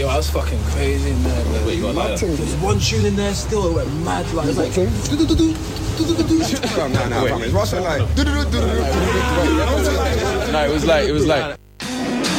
Yo, I was fucking crazy in there, bro. Wait, you got like There's one tune in there still, it went mad. Like, it was like, No, it's Russell like. no, it was like